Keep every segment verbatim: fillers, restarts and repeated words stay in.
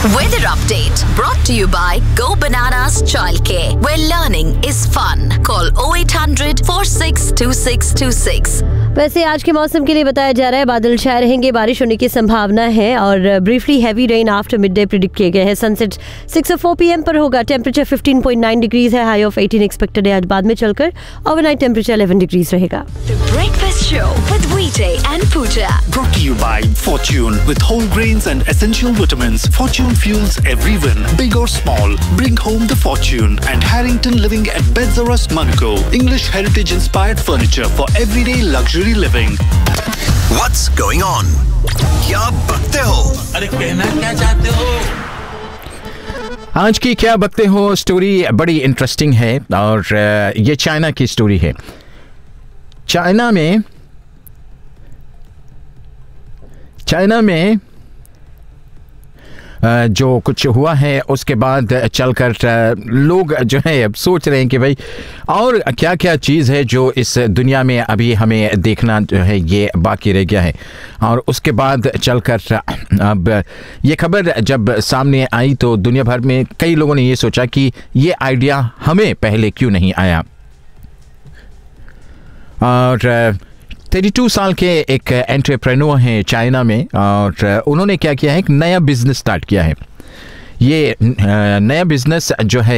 Weather update brought to you by Go Bananas Childcare, where learning is fun. Call oh eight hundred four six two six two six. वैसे आज के मौसम के लिए बताया जा रहा है बादल छाए रहेंगे, बारिश होने की संभावना है और briefly heavy rain after mid day predict किए गए हैं। Sunset six O four PM पर होगा। Temperature fifteen point nine degrees है, हाई ऑफ एटीन एक्सपेक्टेड है। आज बाद में चलकर ओवरनाइट टेम्परेचर इलेवन डिग्रीज रहेगा। The Breakfast Show with Vijay and Pooja. Brought to you by Fortune. With whole grains and essential vitamins, Fortune fuels every win, big or small. Bring home the fortune. And Harrington Living at Beds R Us, Monaco. English heritage-inspired furniture for everyday luxury living. What's going on? क्या बकते हो? अरे कहना क्या चाहते हो? आज की क्या बकते हो स्टोरी बड़ी इंटरेस्टिंग है और ये चाइना की स्टोरी है। चाइना में चाइना में जो कुछ हुआ है उसके बाद चलकर लोग जो है अब सोच रहे हैं कि भाई और क्या क्या चीज़ है जो इस दुनिया में अभी हमें देखना जो है ये बाकी रह गया है। और उसके बाद चलकर अब ये खबर जब सामने आई तो दुनिया भर में कई लोगों ने ये सोचा कि ये आइडिया हमें पहले क्यों नहीं आया। और बत्तीस साल के एक एंटरप्रेन्योर हैं चाइना में और उन्होंने क्या किया है, एक नया बिजनेस स्टार्ट किया है। ये नया बिजनेस जो है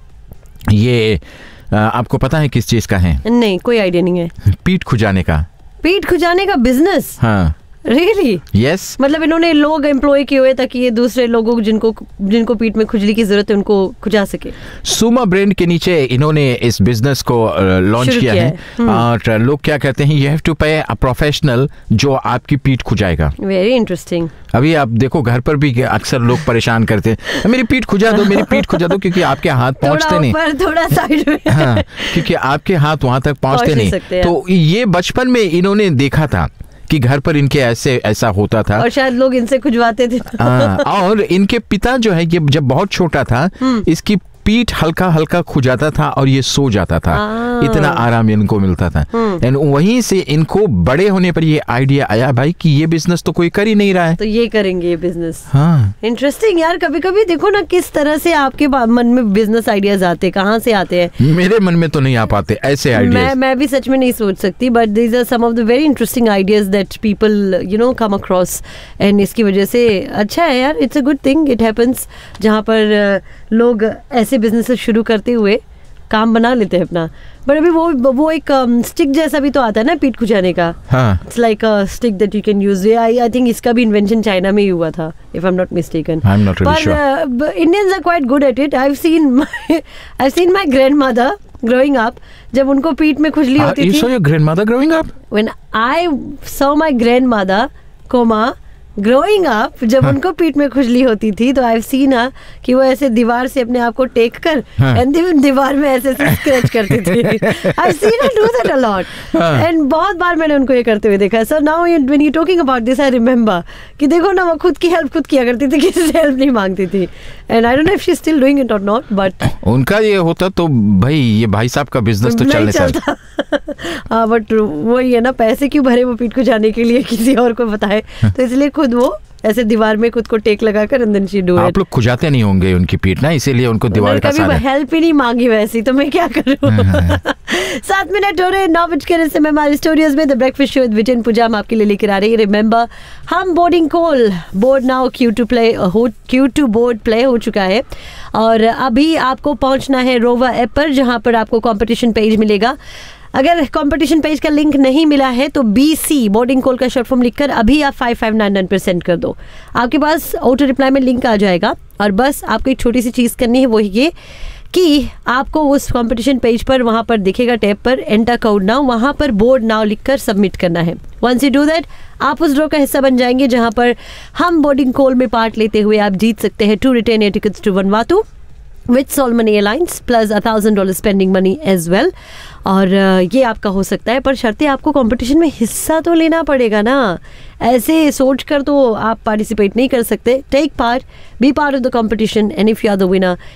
ये आपको पता है किस चीज़ का है? नहीं, कोई आइडिया नहीं है। पीठ खुजाने का। पीठ खुजाने का बिजनेस? हाँ। रियली? यस। मतलब इन्होंने लोग एम्प्लॉय किए हुए ताकि ये दूसरे लोगों जिनको जिनको पीठ में खुजली की जरूरत है उनको खुजा सके। सुमा ब्रांड के नीचे इन्होंने इस बिजनेस को लॉन्च किया, किया है, है। और लोग क्या कहते हैं, यू हैव टू पे अ प्रोफेशनल जो आपकी पीठ खुजाएगा। Very interesting. अभी आप देखो घर पर भी अक्सर लोग परेशान करते हैं, मेरी पीठ खुजा दो, मेरी पीठ खुजा दो, क्योंकि आपके हाथ पहुंचते नहीं। थोड़ा साइड में। हाँ, क्योंकि आपके हाथ वहां तक पहुंचते नहीं, नहीं। तो ये बचपन में इन्होंने देखा था कि घर पर इनके ऐसे ऐसा होता था और शायद लोग इनसे खुजवाते थे। आ, और इनके पिता जो है ये जब बहुत छोटा था इसकी पीठ हल्का हल्का खुजाता था और ये सो जाता था, इतना आराम इनको मिलता था। एंड वहीं से इनको बड़े होने पर ये आइडिया आया भाई कि ये बिजनेस तो कोई कर ही नहीं रहा है, तो ये करेंगे ये बिजनेस। हाँ, इंटरेस्टिंग यार। कभी कभी देखो ना किस तरह से आपके मन में बिजनेस आइडियाज आते, कहाँ से आते हैं। मेरे मन में तो नहीं आ पाते ऐसे आइडियाज। मैं मैं भी सच में नहीं सोच सकती, but these are some of the very interesting ideas that people you know come across. And इसकी वजह से अच्छा है यार, it's a good thing, it happens, जहाँ पर लोग ऐसे बिजनेस शुरू करते हुए काम बना लेते हैं अपना। बट अभी वो वो एक स्टिक um, जैसा भी तो आता है ना पीठ खुजाने का। It's like a stick that you can use. I I think इसका भी इन्वेंशन चाइना में ही हुआ था, if I am not mistaken. I am not really sure. पर Indians are quite good at it. I have seen I have seen my grandmother growing up, जब उनको पीठ में खुजली होती थी। You saw your grandmother growing up? When I saw my grandmother, comma, growing up, जब हाँ. उनको पीठ में खुजली होती थी तो आई सीन कि वो ऐसे दीवार से अपने आप को टेक कर हाँ. एंड दीवार में ऐसे ऐसे स्क्रैच करती थी। I seen her do that a lot and बहुत बार मैंने उनको ये करते हुए देखा। So now when you talking about this I remember कि देखो ना, वो खुद की हेल्प खुद किया करती थी, किसी से हेल्प नहीं मांगती थी। And I don't know if she is still doing it और नॉट, बट उनका ये होता तो भाई ये भाई साहब का बिजनेस तो चलने चलता। हाँ, बट वो ये ना, पैसे क्यों भरे वो पीठ को जाने के लिए किसी और को बताए, तो इसलिए खुद वो ऐसे दीवार में खुद को टेक लगाकर अंदर शी डू इट। आप लोग खुजाते नहीं होंगे उनकी पीठ ना, इसीलिए उनको दीवार का सहारा। कभी हेल्प ही नहीं मांगी वैसी, तो मैं क्या करूं। सात मिनट हो रहे नौ बजकर इस समय हमारी स्टूडियोज में the breakfast show with Vijay and पूजा हम आपके लिए लेकर आ रही है। रिमेंबर, हम boarding call board now Q to play हो क्यू टू बोर्ड प्ले हो चुका है और अभी आपको पहुंचना है रोवा ऐप पर, जहां पर आपको कॉम्पिटिशन पेज मिलेगा। अगर कंपटीशन पेज का लिंक नहीं मिला है तो बी सी बोर्डिंग कॉल का शॉर्ट फॉर्म लिखकर अभी आप फाइव फाइव नाइन नाइन पर सेंड कर दो। आपके पास ऑटो रिप्लाई में लिंक आ जाएगा और बस आपको एक छोटी सी चीज़ करनी है, वो ये कि आपको उस कंपटीशन पेज पर वहाँ पर दिखेगा टैब पर एंटर कोड नाउ, वहाँ पर बोर्ड नाउ लिखकर सबमिट करना है। वंस यू डू दैट आप उस ड्रॉ का हिस्सा बन जाएंगे, जहाँ पर हम बोर्डिंग कॉल में पार्ट लेते हुए आप जीत सकते हैं to retain air tickets to वनवातू with Solomon airlines plus a thousand dollar spending money as well. और ये आपका हो सकता है, पर शर्तें आपको कंपटीशन में हिस्सा तो लेना पड़ेगा ना। ऐसे सोच कर तो आप पार्टिसिपेट नहीं कर सकते। Take part, B part of the competition and if you are the winner